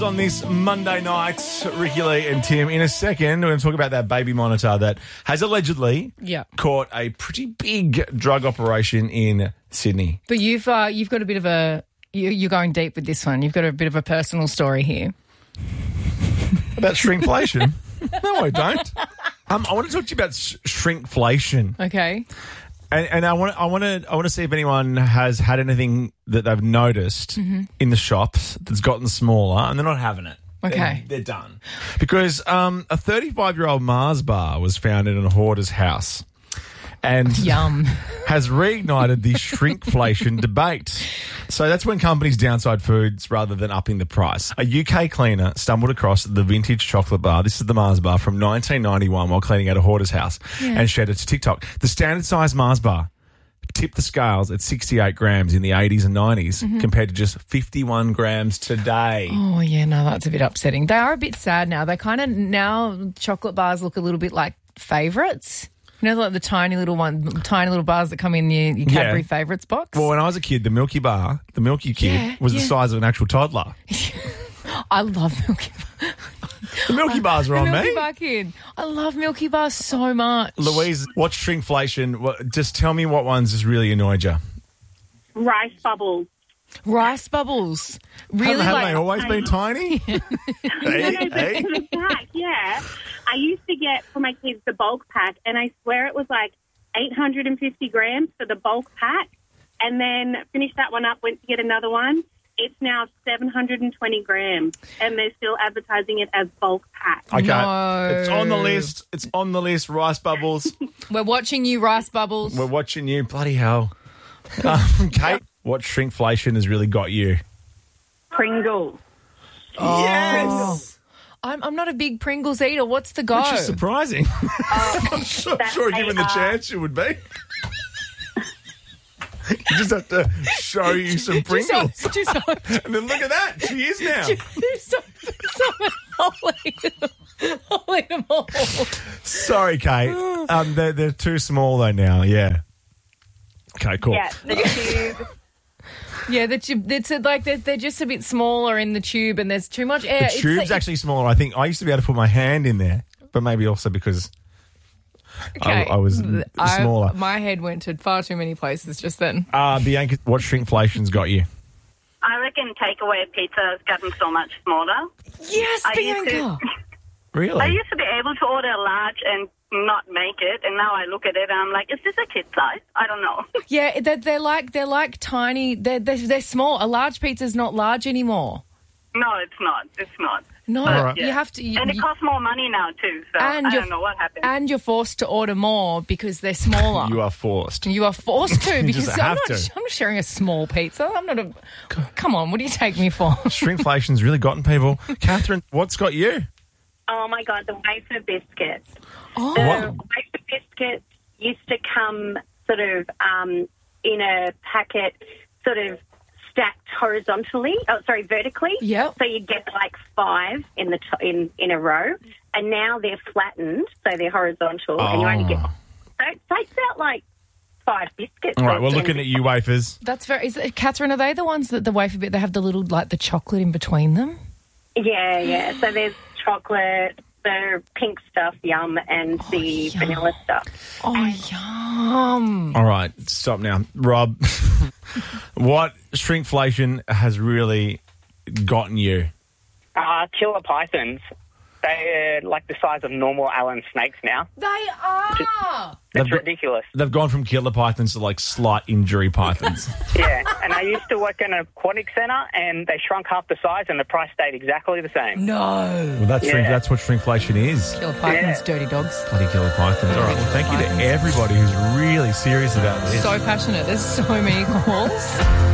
On this Monday night, Ricky Lee and Tim. In a second, we're going to talk about that baby monitor that has allegedly caught a pretty big drug operation in Sydney. But you've got a bit of a you're going deep with this one. You've got a bit of a personal story here About shrinkflation? No, I don't. I want to talk to you about shrinkflation. Okay. And I want to see if anyone has had anything that they've noticed in the shops that's gotten smaller, and they're not having it. Okay, they're done because a 35-year-old Mars bar was found in a hoarder's house, and Yum. has reignited the shrinkflation debate. So that's when companies downside foods rather than upping the price. A UK cleaner stumbled across the vintage chocolate bar. This is the Mars bar from 1991 while cleaning out a hoarder's house and shared it to TikTok. The standard size Mars bar tipped the scales at 68 grams in the 80s and 90s compared to just 51 grams today. Oh, yeah, no, that's a bit upsetting. They are a bit sad now. They kind of, now chocolate bars look a little bit like favourites. You know, like the tiny little bars that come in your Cadbury Favourites box? Well, when I was a kid, the Milky Kid was the size of an actual toddler. I love Milky Bar. The Milky Bars are on me. Milky Bar Kid. I love Milky Bars so much. Louise, what's shrinkflation? Just tell me what ones has really annoyed you. Rice bubbles. Rice bubbles. Really? Haven't they always been tiny? Hey. Yeah. I used to get for my kids the bulk pack, and I swear it was like 850 grams for the bulk pack, and then finished that one up, went to get another one. It's now 720 grams, and they're still advertising it as bulk pack. Okay. No. It's on the list. It's on the list, Rice Bubbles. We're watching you, Rice Bubbles. We're watching you. Bloody hell. Kate, what shrinkflation has really got you? Pringles. Oh. Yes! I'm not a big Pringles eater. What's the go? Which is surprising. I'm sure given the chance you would be. You just have to show you some Pringles. And then look at that. She is now. I'll eat them all. Sorry, Kate. They're too small though now. Yeah. Okay, cool. Yeah, the tube. Yeah, the tube. It's like they're just a bit smaller in the tube, and there's too much air. The tube's actually smaller. I think I used to be able to put my hand in there, but maybe also because I was smaller. My head went to far too many places just then. Bianca, what shrinkflation's got you? I reckon takeaway pizza has gotten so much smaller. Yes, Bianca. Really? I used to be able to order a large and not make it, and now I look at it and I'm like, is this a kid size? I don't know. Yeah, they're like tiny. They're small. A large pizza's not large anymore. No, it's not. It's not. No, right. you have to. And it costs more money now too, so I don't know what happened. And you're forced to order more because they're smaller. You are forced. You are forced to because just I'm have to. not sharing a small pizza. I'm not a. Come on, what do you take me for? Shrinkflation's really gotten people. Catherine, what's got you? Oh, my God, the wafer biscuits. Oh. The wafer biscuits used to come sort of in a packet, sort of stacked vertically. Yep. So you get like 5 in a row, and now they're flattened, so they're horizontal, and you only get. So it takes out like 5 biscuits. All right, we're looking at you, wafers. That's very. Catherine, are they the ones that the wafer bit? They have the little the chocolate in between them. Yeah. So there's chocolate, the pink stuff, yum, and the vanilla stuff. Oh, yum. All right, stop now. Rob, what shrinkflation has really gotten you? Killer pythons. They're like the size of normal Allen snakes now. They are. It's ridiculous. They've gone from killer pythons to like slight injury pythons. Yeah, and I used to work in an aquatic centre, and they shrunk half the size, and the price stayed exactly the same. No. Well, that's what shrinkflation is. Killer pythons, dirty dogs. Bloody killer pythons. All right, well, thank you to everybody who's really serious about this. So passionate. There's so many calls.